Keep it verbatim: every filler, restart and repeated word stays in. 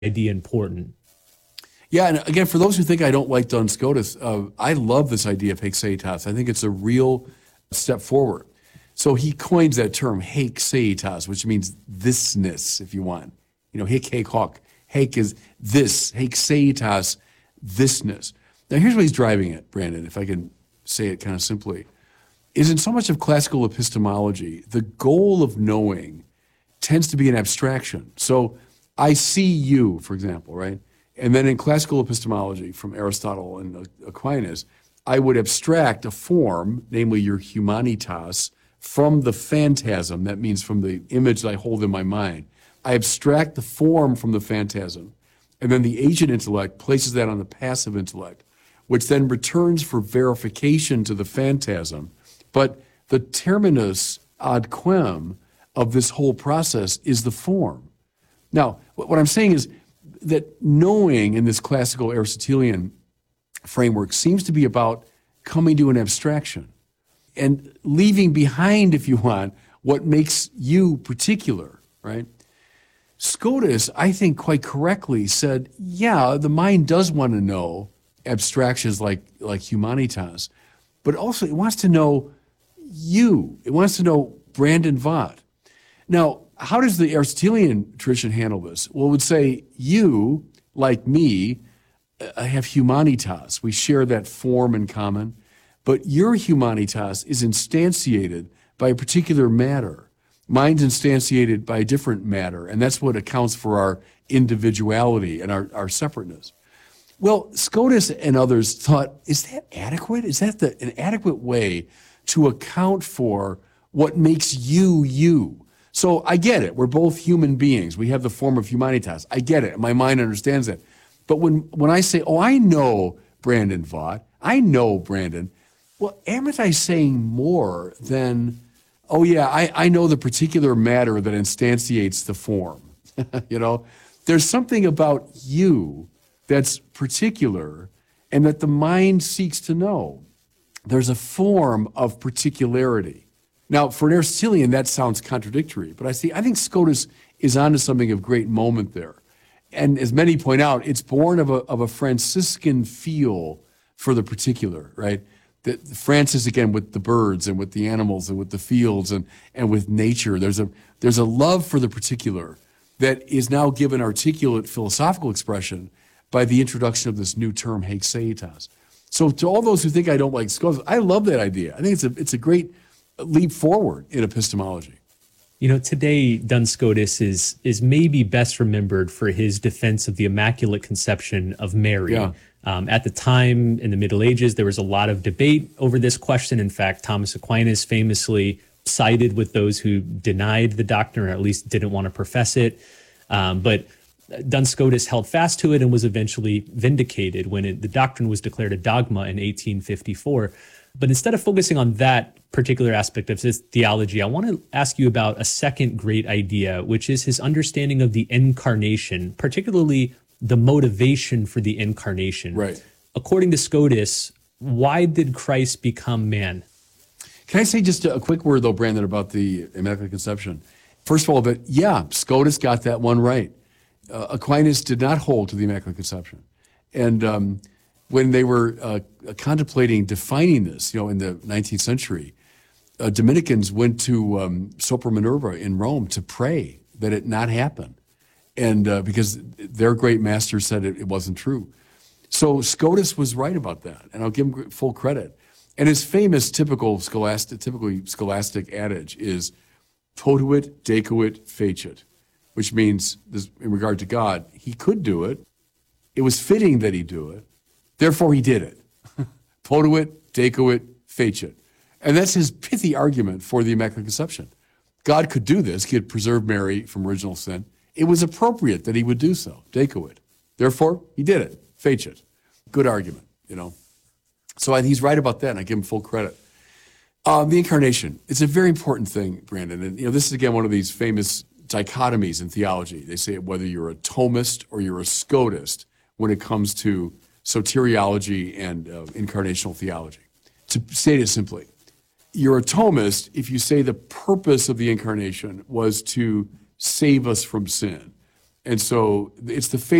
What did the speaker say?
idea important? Yeah, and again, for those who think I don't like Duns Scotus, uh, I love this idea of Hexeitas. I think it's a real step forward. So he coins that term, Hexeitas, which means thisness, if you want. You know, hic, hac, hoc. Hake is this, Hexeitas, thisness. Now, here's what he's driving at, Brandon, if I can say it kind of simply, is in so much of classical epistemology, the goal of knowing tends to be an abstraction. So I see you, for example, right? And then in classical epistemology from Aristotle and Aquinas, I would abstract a form, namely your humanitas, from the phantasm. That means from the image that I hold in my mind. I abstract the form from the phantasm, and then the agent intellect places that on the passive intellect, which then returns for verification to the phantasm. But the terminus ad quem of this whole process is the form. Now, what I'm saying is that knowing in this classical Aristotelian framework seems to be about coming to an abstraction and leaving behind, if you want, what makes you particular, right? Scotus, I think quite correctly, said, yeah, the mind does want to know abstractions like, like humanitas, but also it wants to know you. It wants to know Brandon Vogt. Now, how does the Aristotelian tradition handle this? Well, it would say, you, like me, uh, have humanitas. We share that form in common, but your humanitas is instantiated by a particular matter. Mine's instantiated by a different matter, and that's what accounts for our individuality and our, our separateness. Well, Scotus and others thought, is that adequate? Is that the, an adequate way to account for what makes you, you? So I get it. We're both human beings. We have the form of humanitas. I get it. My mind understands that. But when, when I say, oh, I know Brandon Vogt, I know Brandon, well, am I saying more than, oh, yeah, I, I know the particular matter that instantiates the form? You know, there's something about you that's particular and that the mind seeks to know. There's a form of particularity. Now, for an Aristotelian, that sounds contradictory, but I see, I think Scotus is onto something of great moment there. And as many point out, it's born of a, of a Franciscan feel for the particular, right? That Francis, again, with the birds and with the animals and with the fields and, and with nature, there's a, there's a love for the particular that is now given articulate philosophical expression by the introduction of this new term, Hexeitas. So to all those who think I don't like Scotus, I love that idea. I think it's a, it's a great leap forward in epistemology. You know, today Duns Scotus is is maybe best remembered for his defense of the Immaculate Conception of Mary. Yeah. Um, at the time, in the Middle Ages, there was a lot of debate over this question. In fact, Thomas Aquinas famously sided with those who denied the doctrine, or at least didn't want to profess it. Um, but Duns Scotus held fast to it and was eventually vindicated when it, the doctrine was declared a dogma in eighteen fifty-four. But instead of focusing on that particular aspect of his theology, I want to ask you about a second great idea, which is his understanding of the incarnation, particularly the motivation for the incarnation. Right. According to Scotus, why did Christ become man? Can I say just a quick word, though, Brandon, about the Immaculate Conception? First of all, but yeah, Scotus got that one right. Uh, Aquinas did not hold to the Immaculate Conception. And um, when they were uh, contemplating defining this, you know, in the nineteenth century, uh, Dominicans went to um, Sopra Minerva in Rome to pray that it not happen. And uh, because their great master said it, it wasn't true. So Scotus was right about that, and I'll give him full credit. And his famous typical scholastic, typically scholastic adage is potuit, decuit, fecit, which means, this, in regard to God, he could do it. It was fitting that he do it. Therefore, he did it. Potuit, decuit, fecit. And that's his pithy argument for the Immaculate Conception. God could do this. He could preserve Mary from original sin. It was appropriate that he would do so, decuit. Therefore, he did it, fecit. Good argument, you know. So I, he's right about that, and I give him full credit. Um, the incarnation, it's a very important thing, Brandon. And you know, this is, again, one of these famous dichotomies in theology. They say whether you're a Thomist or you're a Scotist when it comes to soteriology and uh, incarnational theology. To state it simply, you're a Thomist if you say the purpose of the incarnation was to save us from sin. And so it's the faith